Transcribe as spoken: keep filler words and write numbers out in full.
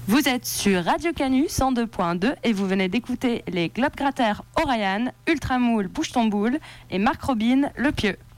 Vous êtes sur Radio Canu cent deux point deux et vous venez d'écouter les Globegratters Oriane, Ultramoule Bouche ton boule et Marc Robin Le Pieux.